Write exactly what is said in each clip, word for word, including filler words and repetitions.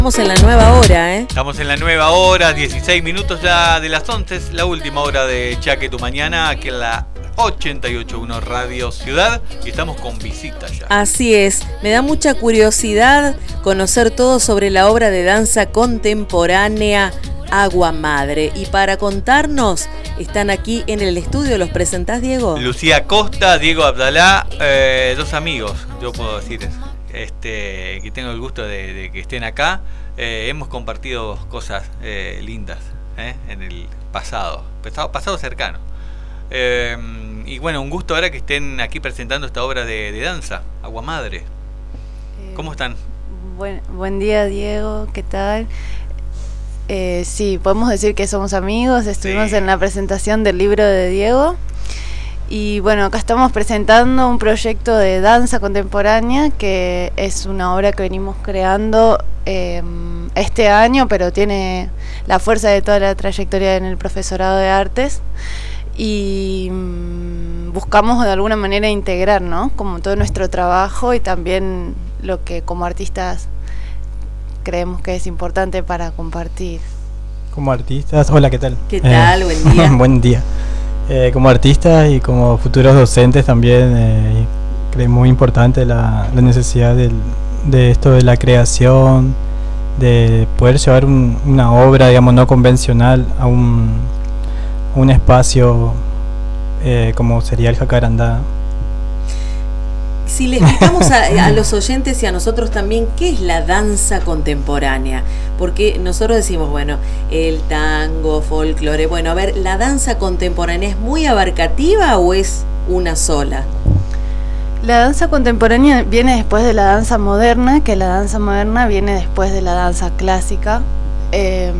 Estamos en la nueva hora, ¿eh? Estamos en la nueva hora, dieciséis minutos ya de las once, es la última hora de Chaque Tu Mañana, aquí en la ochenta y ocho punto uno Radio Ciudad, y estamos con visita ya. Así es, me da mucha curiosidad conocer todo sobre la obra de danza contemporánea Agua Madre. Y para contarnos, están aquí en el estudio, ¿los presentás, Diego? Lucía Costa, Diego Abdalá, eh, dos amigos, yo puedo decir eso. Este, que tengo el gusto de, de que estén acá. Eh, hemos compartido cosas eh, lindas eh, en el pasado, pasado, pasado cercano. Eh, y bueno, un gusto ahora que estén aquí presentando esta obra de, de danza, Agua Madre. ¿Cómo están? Eh, buen, buen día, Diego, ¿qué tal? Eh, sí, podemos decir que somos amigos, estuvimos sí. en la presentación del libro de Diego. Y bueno, acá estamos presentando un proyecto de danza contemporánea que es una obra que venimos creando eh, este año, pero tiene la fuerza de toda la trayectoria en el profesorado de artes. Y mmm, buscamos de alguna manera integrar, ¿no? Como todo nuestro trabajo y también lo que como artistas creemos que es importante para compartir. Como artistas, hola, ¿qué tal? ¿Qué tal? Eh, buen día. Buen día. Eh, como artistas y como futuros docentes también eh, creo muy importante la, la necesidad del, de esto de la creación, de poder llevar un, una obra, digamos, no convencional a un, un espacio eh, como sería el Jacarandá. Si le explicamos a, a los oyentes y a nosotros también qué es la danza contemporánea, porque nosotros decimos, bueno, el tango, folclore, bueno, a ver, ¿la danza contemporánea es muy abarcativa o es una sola? La danza contemporánea viene después de la danza moderna, que la danza moderna viene después de la danza clásica. Eh,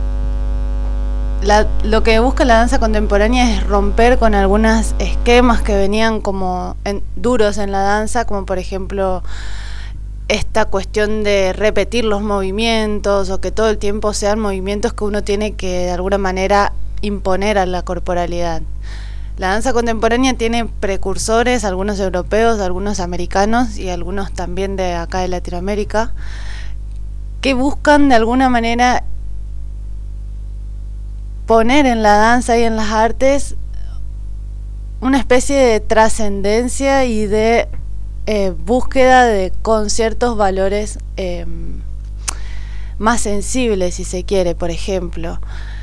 La, lo que busca la danza contemporánea es romper con algunos esquemas que venían como en, duros en la danza, como por ejemplo esta cuestión de repetir los movimientos o que todo el tiempo sean movimientos que uno tiene que de alguna manera imponer a la corporalidad. La danza contemporánea tiene precursores, algunos europeos, algunos americanos y algunos también de acá de Latinoamérica, que buscan de alguna manera poner en la danza y en las artes una especie de trascendencia y de eh, búsqueda de con ciertos valores eh, más sensibles, si se quiere. Por ejemplo,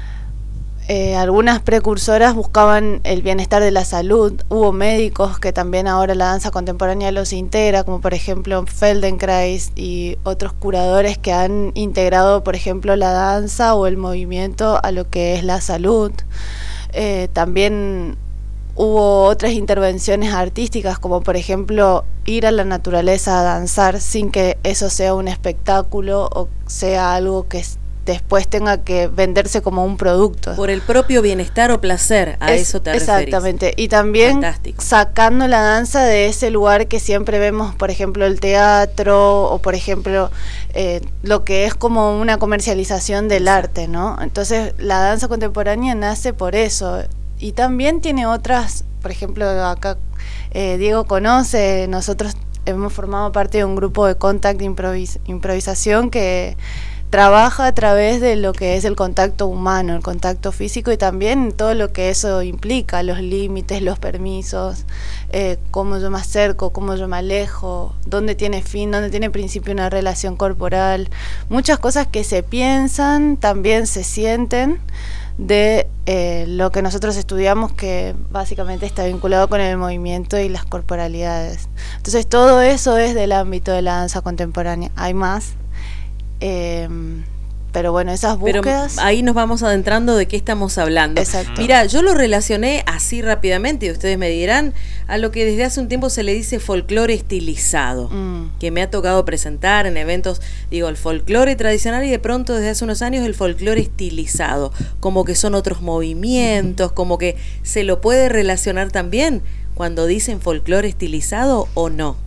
eh, algunas precursoras buscaban el bienestar de la salud. Hubo médicos que también ahora la danza contemporánea los integra, como por ejemplo Feldenkrais y otros curadores que han integrado, por ejemplo, la danza o el movimiento a lo que es la salud. Eh, también hubo otras intervenciones artísticas, como por ejemplo ir a la naturaleza a danzar sin que eso sea un espectáculo o sea algo que es después tenga que venderse como un producto. Por el propio bienestar o placer, a es, eso te referís. Exactamente, y también Fantástico. Sacando la danza de ese lugar que siempre vemos, por ejemplo, el teatro, o por ejemplo, eh, lo que es como una comercialización del Exacto. arte, ¿no? Entonces, la danza contemporánea nace por eso, y también tiene otras, por ejemplo, acá eh, Diego conoce, nosotros hemos formado parte de un grupo de Contact improvis- improvisación que trabaja a través de lo que es el contacto humano, el contacto físico y también todo lo que eso implica, los límites, los permisos, eh, cómo yo me acerco, cómo yo me alejo, dónde tiene fin, dónde tiene principio una relación corporal. Muchas cosas que se piensan, también se sienten de eh, lo que nosotros estudiamos, que básicamente está vinculado con el movimiento y las corporalidades. Entonces todo eso es del ámbito de la danza contemporánea. Hay más. Eh, pero bueno, esas búsquedas. Pero ahí nos vamos adentrando de qué estamos hablando. Exacto. Mira, yo lo relacioné así rápidamente, y ustedes me dirán, a lo que desde hace un tiempo se le dice folclore estilizado, mm. que me ha tocado presentar en eventos, digo, el folclore tradicional y de pronto desde hace unos años el folclore estilizado, como que son otros movimientos, como que se lo puede relacionar también cuando dicen folclore estilizado o no.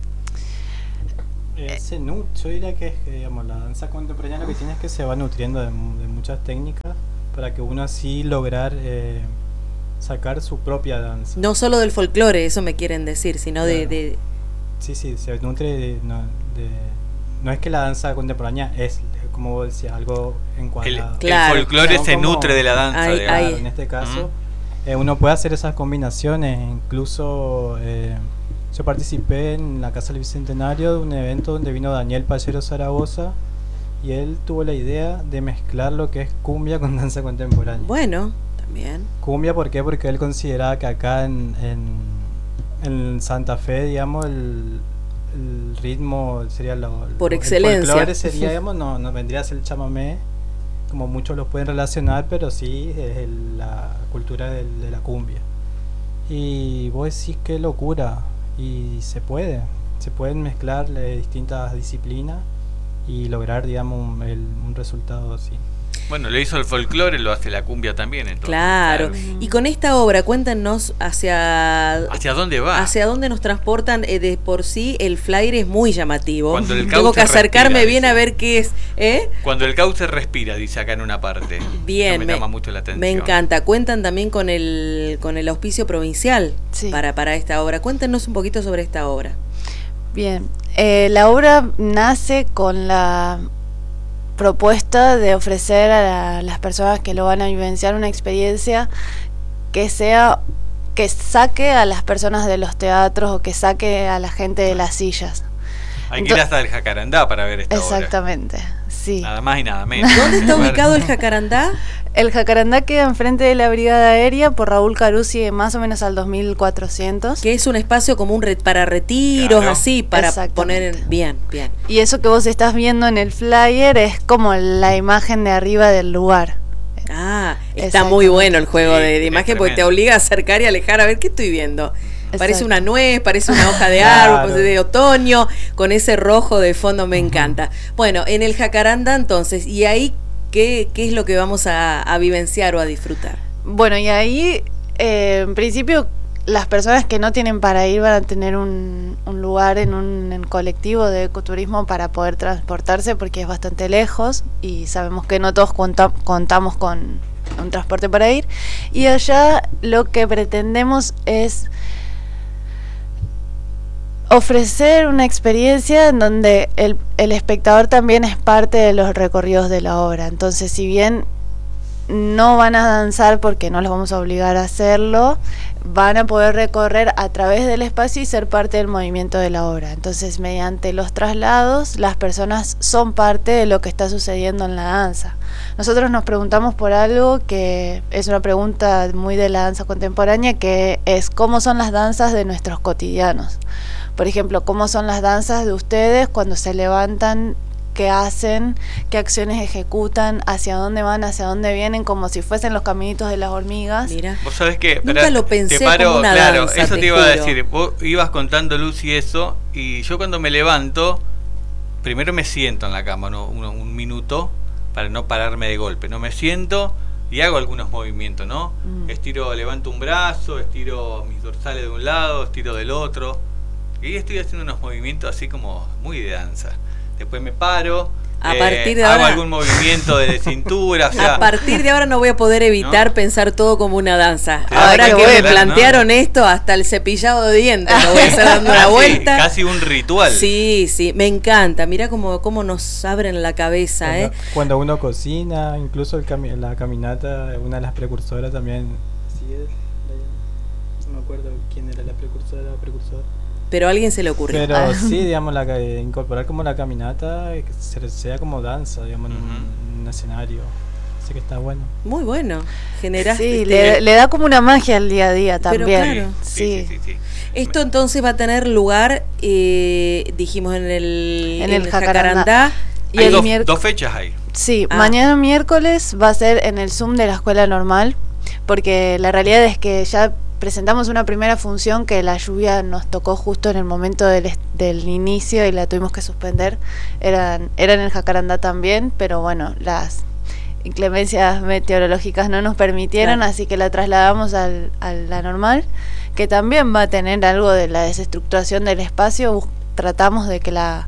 Eh, se nu- yo diría que es que, digamos, la danza contemporánea lo que tiene es que se va nutriendo de, de muchas técnicas para que uno así lograr eh, sacar su propia danza. No solo del folclore, eso me quieren decir, sino claro. de, de... Sí, sí, se nutre de no, de... no es que la danza contemporánea es como vos decías, algo encuadrado. El, claro, el folclore Son se como- nutre de la danza. Ahí- digamos. ahí. En este caso, eh, uno puede hacer esas combinaciones. Incluso eh, yo participé en la Casa del Bicentenario de un evento donde vino Daniel Pallero Zaragoza y él tuvo la idea de mezclar lo que es cumbia con danza contemporánea. Bueno, también. Cumbia, ¿por qué? Porque él consideraba que acá en, en, en Santa Fe, digamos, el, el ritmo sería lo, Por el excelencia. folclore sería, digamos, no, no vendría a ser el chamamé, como muchos los pueden relacionar, pero sí es el- la cultura del- de la cumbia. Y vos decís qué locura, y se puede, se pueden mezclar eh, distintas disciplinas y lograr, digamos, un, el- un resultado así. Bueno, lo hizo el folclore, lo hace la cumbia también. Entonces, Claro. Y con esta obra, cuéntanos hacia ¿Hacia dónde va? hacia dónde nos transportan. Eh, de por sí el flyer es muy llamativo. Cuando el Tengo cauce que acercarme respira, bien dice. a ver qué es, ¿eh? Cuando el cauce respira, dice acá en una parte. Bien, Eso me, me, llama mucho la atención. me encanta. Cuentan también con el con el auspicio provincial Sí. para para esta obra. Cuéntenos un poquito sobre esta obra. Bien, eh, la obra nace con la propuesta de ofrecer a la- las personas que lo van a vivenciar una experiencia que sea que saque a las personas de los teatros o que saque a la gente de las sillas. Hay que ir Ento- hasta el Jacarandá para ver esta Exactamente, sí. obra. Nada más y nada menos. ¿Dónde está A ver. ubicado el Jacarandá? El Jacarandá queda enfrente de la Brigada Aérea por Raúl Carusi, más o menos al dos mil cuatrocientos. Que es un espacio como un re- para retiros, Claro. así, para poner Exactamente. en- bien, bien. Y eso que vos estás viendo en el flyer es como la imagen de arriba del lugar. Ah, está Exactamente. muy bueno el juego Sí, de, de es imagen porque te tremendo. obliga a acercar y alejar a ver qué estoy viendo. Parece Exacto. una nuez, parece una hoja de Claro. árbol, pues, de otoño, con ese rojo de fondo, me encanta. Bueno, en el Jacarandá entonces, ¿y ahí qué, qué es lo que vamos a, a vivenciar o a disfrutar? Bueno, y ahí, eh, en principio, las personas que no tienen para ir van a tener un, un lugar en un en colectivo de ecoturismo para poder transportarse porque es bastante lejos y sabemos que no todos conta- contamos con un transporte para ir. Y allá lo que pretendemos es ofrecer una experiencia en donde el, el espectador también es parte de los recorridos de la obra. Entonces, si bien no van a danzar porque no los vamos a obligar a hacerlo, van a poder recorrer a través del espacio y ser parte del movimiento de la obra. Entonces, mediante los traslados, las personas son parte de lo que está sucediendo en la danza. Nosotros nos preguntamos por algo que es una pregunta muy de la danza contemporánea, que es cómo son las danzas de nuestros cotidianos. Por ejemplo, cómo son las danzas de ustedes cuando se levantan, qué hacen, qué acciones ejecutan, hacia dónde van, hacia dónde vienen, como si fuesen los caminitos de las hormigas. Mira. Vos sabés que Nunca lo pensé te paro, como una claro, danza, eso te te iba a juro. decir. Vos ibas contando, Lucy, eso, y yo cuando me levanto, primero me siento en la cama, ¿no? un, un minuto, para no pararme de golpe. No me siento y hago algunos movimientos, ¿no? Mm. Estiro, levanto un brazo, estiro mis dorsales de un lado, estiro del otro. Y ahí estoy haciendo unos movimientos así como muy de danza. Después me paro. A eh, partir de hago ahora- algún movimiento de cintura, o sea, A partir de ahora no voy a poder evitar ¿no? pensar todo como una danza. Claro, Ahora qué que me bueno, plantearon esto, hasta el cepillado de dientes lo voy a hacer dando una casi, vuelta. casi un ritual. Sí, sí, me encanta. Mira cómo, cómo nos abren la cabeza, Cuando, ¿eh? cuando uno cocina, incluso el cami- la caminata, una de las precursoras también. Sí, es, la- no me acuerdo quién era la precursora o precursor. Pero a alguien se le ocurrió. Pero Ah. sí, digamos, la, ca- incorporar como la caminata, eh, que se- sea como danza, digamos, en un- Ujú. en un escenario. Así que está bueno. Muy bueno. Generaste. Sí, este- le, le da como una magia al día a día Pero también. claro. Sí, Sí. sí, sí, sí. Esto entonces va a tener lugar, eh, dijimos, en el, En el Jacarandá. Jacarandá. Y Hay el dos, miérc- dos fechas ahí. Sí, Ah. mañana miércoles va a ser en el Zoom de la Escuela Normal, porque la realidad es que ya presentamos una primera función que la lluvia nos tocó justo en el momento del, est- del inicio y la tuvimos que suspender. Eran, era en el Jacarandá también, pero bueno, las inclemencias meteorológicas no nos permitieron, Claro. así que la trasladamos al, a la normal, que también va a tener algo de la desestructuración del espacio. Bus- Tratamos de que la,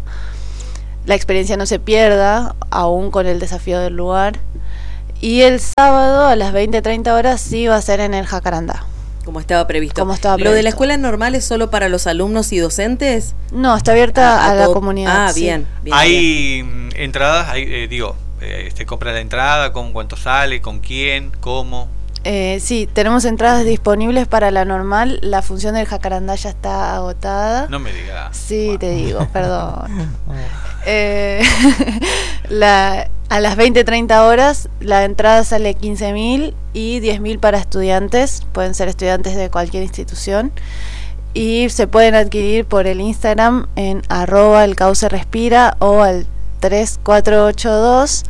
la experiencia no se pierda, aún con el desafío del lugar. Y el sábado a las veinte treinta horas sí va a ser en el Jacarandá. Como estaba previsto. Como estaba ¿Lo previsto. de la escuela normal es solo para los alumnos y docentes? No, está abierta a, a, a la comunidad. Ah, sí. bien, bien. Hay bien. entradas, hay, eh, digo, eh, se compra la entrada, con cuánto sale, con quién, cómo. Eh, sí, tenemos entradas disponibles para la normal. La función del jacarandá ya está agotada. No me digas. Sí, Wow. te digo, perdón. eh, la, a las veinte treinta horas la entrada sale quince mil y diez mil para estudiantes. Pueden ser estudiantes de cualquier institución. Y se pueden adquirir por el Instagram en arroba el cauce respira o al tres cuatro ocho dos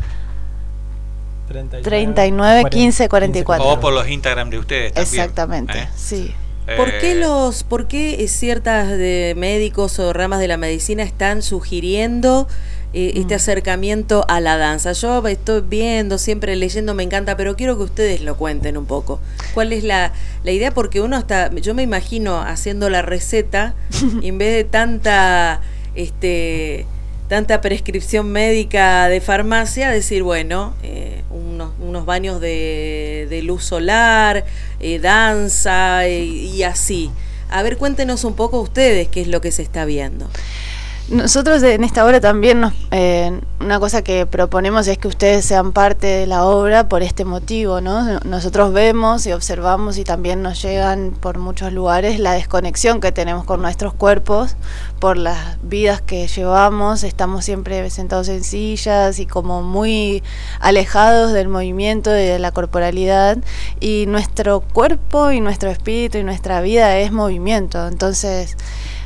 treinta y nueve quince cuarenta y cuatro. O por los Instagram de ustedes también. Exactamente, ¿eh? sí. ¿Por qué los, por qué ciertas de médicos o ramas de la medicina están sugiriendo eh, mm. este acercamiento a la danza? Yo estoy viendo, siempre leyendo, me encanta, pero quiero que ustedes lo cuenten un poco. ¿Cuál es la, la idea? Porque uno hasta, yo me imagino haciendo la receta y en vez de tanta, este, tanta prescripción médica de farmacia, decir, bueno, eh, unos, unos baños de, de luz solar, eh, danza eh, y así. A ver, cuéntenos un poco ustedes qué es lo que se está viendo. Nosotros en esta obra también nos, eh, una cosa que proponemos es que ustedes sean parte de la obra por este motivo, ¿no? Nosotros vemos y observamos y también nos llegan por muchos lugares la desconexión que tenemos con nuestros cuerpos por las vidas que llevamos. Estamos siempre sentados en sillas y como muy alejados del movimiento y de la corporalidad, y nuestro cuerpo y nuestro espíritu y nuestra vida es movimiento. Entonces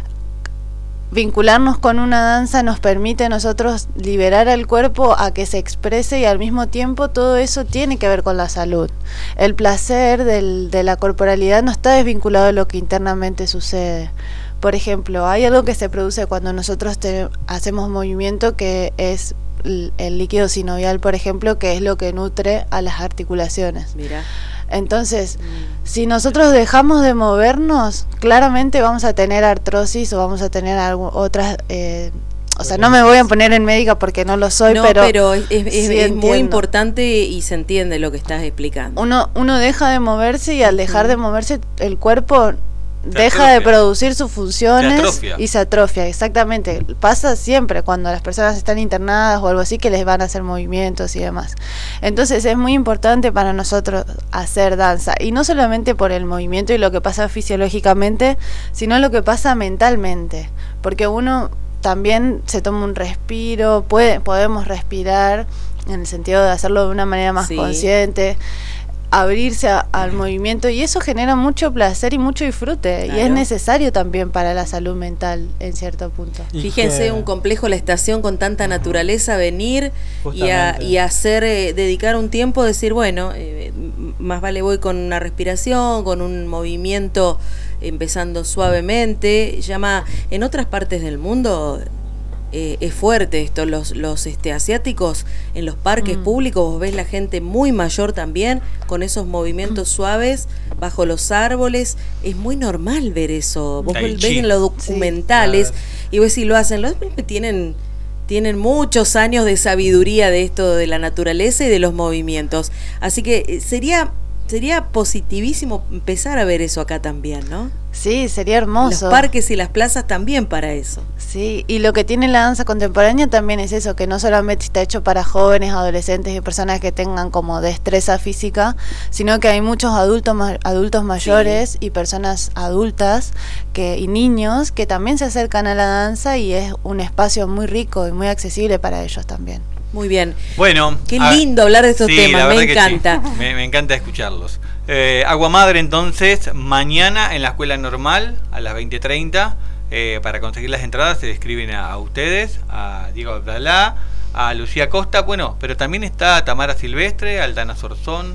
vincularnos con una danza nos permite a nosotros liberar al cuerpo a que se exprese, y al mismo tiempo todo eso tiene que ver con la salud. El placer del, de la corporalidad no está desvinculado de lo que internamente sucede. Por ejemplo, hay algo que se produce cuando nosotros te, hacemos movimiento, que es el, el líquido sinovial, por ejemplo, que es lo que nutre a las articulaciones. Mira. Entonces, mm. si nosotros dejamos de movernos, claramente vamos a tener artrosis o vamos a tener algo, otras... Eh, o sea, no me voy a poner en médica porque no lo soy, no, pero... pero es, es, sí es muy importante y se entiende lo que estás explicando. Uno, uno deja de moverse y al dejar mm. de moverse el cuerpo... Se deja atrofia. de producir sus funciones se y se atrofia, exactamente. Pasa siempre cuando las personas están internadas o algo así, que les van a hacer movimientos y demás. Entonces es muy importante para nosotros hacer danza, y no solamente por el movimiento y lo que pasa fisiológicamente, sino lo que pasa mentalmente, porque uno también se toma un respiro, puede, podemos respirar en el sentido de hacerlo de una manera más sí. consciente, abrirse a, al movimiento, y eso genera mucho placer y mucho disfrute, claro. y es necesario también para la salud mental en cierto punto. Fíjense, que... un complejo la estación con tanta uh-huh. naturaleza, venir y, a, y hacer, eh, dedicar un tiempo, decir, bueno, eh, más vale voy con una respiración, con un movimiento empezando suavemente. Llama, en otras partes del mundo Eh, es fuerte esto, los, los este, asiáticos en los parques mm. públicos, vos ves la gente muy mayor también con esos movimientos mm. suaves bajo los árboles. Es muy normal ver eso, vos ves en los documentales, sí, claro. y ves si lo hacen, los tienen tienen muchos años de sabiduría de esto de la naturaleza y de los movimientos, así que sería sería positivísimo empezar a ver eso acá también, ¿no? Sí, sería hermoso. Los parques y las plazas también para eso. Sí, y lo que tiene la danza contemporánea también es eso, que no solamente está hecho para jóvenes, adolescentes y personas que tengan como destreza física, sino que hay muchos adultos adultos mayores sí. y personas adultas que y niños que también se acercan a la danza, y es un espacio muy rico y muy accesible para ellos también. Muy bien. Bueno, qué lindo a, hablar de estos sí, temas, me encanta. Sí. Me, me encanta escucharlos. Eh, Agua Madre, entonces, mañana en la escuela normal a las veinte treinta. Eh, para conseguir las entradas se escriben a, a ustedes, a Diego Abdalá, a Lucía Costa, bueno, pero también está Tamara Silvestre, Aldana Sorzón,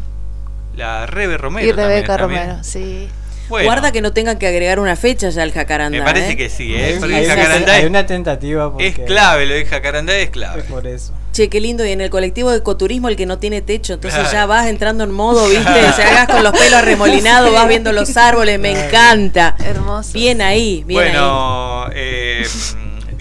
la Rebe Romero. Y Rebeca también, Romero, sí. Bueno. Guarda que no tengan que agregar una fecha ya al jacarandá. Me parece ¿eh? que sí, ¿eh? Hay, hay, una, hay una tentativa. Porque es clave, lo de jacarandá es clave. Por eso. Che, qué lindo, y en el colectivo de ecoturismo el que no tiene techo, entonces claro. ya vas entrando en modo, ¿viste? Claro. Se hagas con los pelos arremolinados, sí. vas viendo los árboles, me claro. encanta. Hermoso. Bien ahí, bien bueno, ahí. Eh,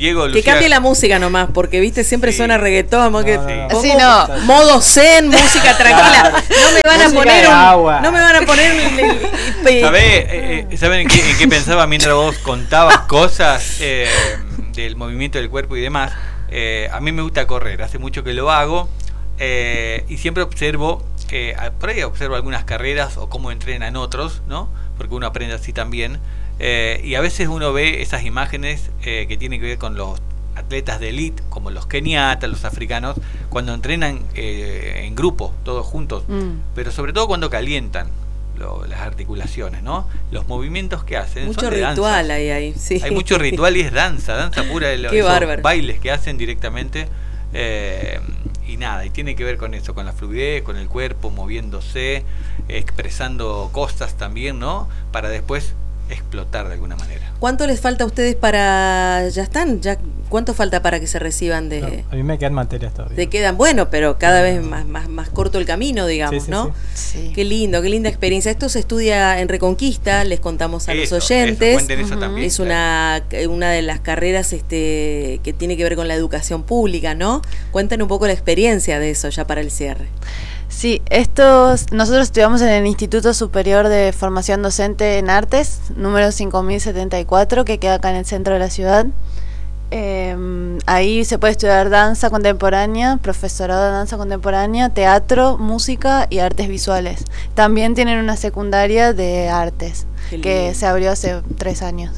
Diego, que Lucía, cambie la música nomás, porque viste, siempre sí. suena reggaetón, No, que, no, pongo sí, no. modo zen, música tranquila. No me van a poner un, no me van a poner un, ¿Sabés, eh, eh, ¿Saben en qué, en qué pensaba mientras vos contabas cosas eh, del movimiento del cuerpo y demás? Eh, a mí me gusta correr, hace mucho que lo hago eh, y siempre observo, eh, por ahí observo algunas carreras o cómo entrenan otros, ¿no? Porque uno aprende así también. Eh, y a veces uno ve esas imágenes eh, que tienen que ver con los atletas de élite, como los keniatas, los africanos, cuando entrenan eh, en grupo, todos juntos, mm. pero sobre todo cuando calientan lo, las articulaciones, ¿no? Los movimientos que hacen. Mucho son de ritual danza. ahí, ahí, sí. Hay mucho ritual y es danza, danza pura de los Qué bárbaro. bailes que hacen directamente. Eh, y nada, y tiene que ver con eso, con la fluidez, con el cuerpo moviéndose, expresando cosas también, ¿no? Para después explotar de alguna manera. ¿Cuánto les falta a ustedes para... ya están? ¿Ya ¿Cuánto falta para que se reciban de...? No, a mí me quedan materias todavía. Te quedan, bueno, pero cada vez más, más, más corto el camino, digamos, sí, sí, Sí. ¿no? Sí. Qué lindo, qué linda experiencia. Esto se estudia en Reconquista, les contamos a eso, los oyentes. Eso, eso también, es claro. una, una de las carreras este, que tiene que ver con la educación pública, ¿no? Cuenten un poco la experiencia de eso ya para el cierre. Sí, estos, nosotros estudiamos en el Instituto Superior de Formación Docente en Artes, número cinco mil setenta y cuatro, que queda acá en el centro de la ciudad. Eh, ahí se puede estudiar danza contemporánea, profesorado de danza contemporánea, teatro, música y artes visuales. También tienen una secundaria de artes, que se abrió hace tres años.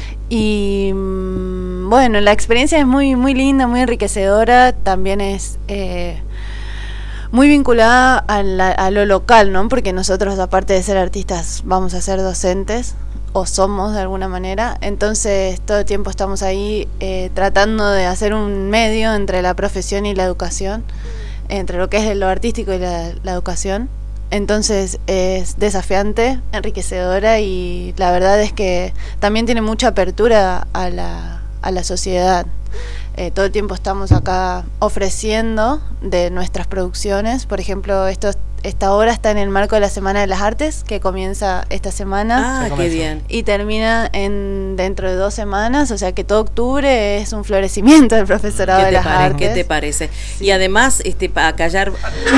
Y bueno, la experiencia es muy, muy linda, muy enriquecedora, también es... Eh, muy vinculada a, la, a lo local, ¿no? Porque nosotros, aparte de ser artistas, vamos a ser docentes, o somos de alguna manera. Entonces, todo el tiempo estamos ahí eh, tratando de hacer un medio entre la profesión y la educación, entre lo que es lo artístico y la, la educación. Entonces, es desafiante, enriquecedora, y la verdad es que también tiene mucha apertura a la, a la sociedad. Eh, todo el tiempo estamos acá ofreciendo de nuestras producciones. Por ejemplo, esto, esta obra está en el marco de la Semana de las Artes, que comienza esta semana. Ah, qué bien. Y termina en dentro de dos semanas, o sea que todo octubre es un florecimiento del profesorado de las artes. ¿Qué te parece? Sí. Y además, este, para callar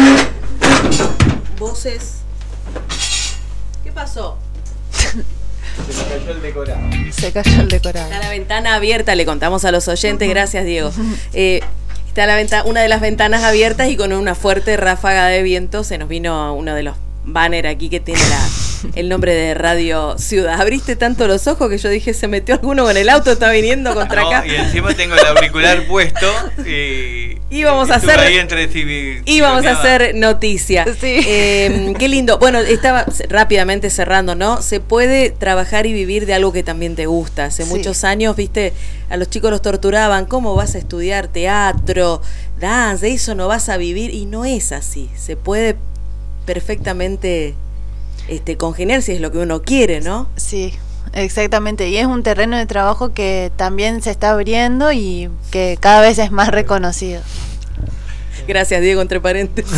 voces... ¿Qué pasó? Se cayó el decorado. Se cayó el decorado. Está la ventana abierta, le contamos a los oyentes, gracias Diego. Eh, está la venta, una de las ventanas abiertas y con una fuerte ráfaga de viento se nos vino uno de los banners aquí que tiene la, el nombre de Radio Ciudad. Abriste tanto los ojos que yo dije, se metió alguno con el auto, está viniendo contra No, acá. y encima tengo el auricular puesto y íbamos a estuve hacer ahí entre civi- íbamos a civileaba. hacer noticia. Sí. Eh, qué lindo. Bueno, estaba rápidamente cerrando, ¿no? Se puede trabajar y vivir de algo que también te gusta. Hace Sí. muchos años, viste, a los chicos los torturaban. ¿Cómo vas a estudiar teatro, danza? De eso no vas a vivir. Y no es así. Se puede perfectamente este, congeniar si es lo que uno quiere, ¿no? Sí, exactamente. Y es un terreno de trabajo que también se está abriendo y que cada vez es más reconocido. Gracias, Diego, entre paréntesis.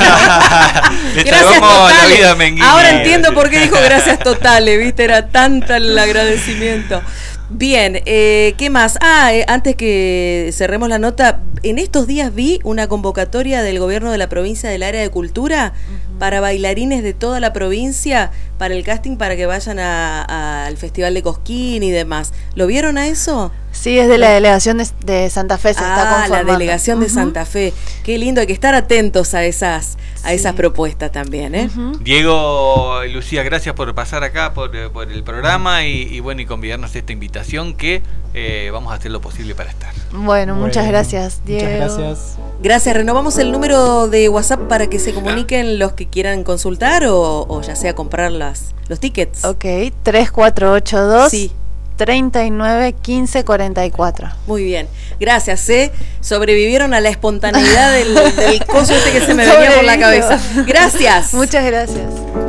Le Gracias trabamos la totales. vida a Menguini. Ahora entiendo por qué dijo gracias totales, viste, era tanta el agradecimiento. Bien, eh, ¿qué más? Ah, eh, antes que cerremos la nota, en estos días vi una convocatoria del gobierno de la provincia del área de cultura uh-huh. para bailarines de toda la provincia para el casting para que vayan a, a, al Festival de Cosquín y demás. ¿Lo vieron a eso? Sí, es de la delegación de, de Santa Fe, se ah, está conformando. La delegación uh-huh. de Santa Fe. Qué lindo, hay que estar atentos a esas a sí. esas propuestas también, ¿eh? Uh-huh. Diego y Lucía, gracias por pasar acá por, por el programa y, y bueno y convidarnos esta invitación que eh, vamos a hacer lo posible para estar. Bueno, Bueno, muchas gracias, Diego. Muchas gracias. Gracias, renovamos el número de WhatsApp para que se comuniquen los que quieran consultar o, o ya sea comprar las, los tickets. Ok, tres cuatro ocho dos Sí. treinta y nueve quince cuarenta y cuatro. Muy bien, gracias, ¿eh? Sobrevivieron a la espontaneidad del, del coso este que se me venía por la cabeza. Gracias. Muchas gracias.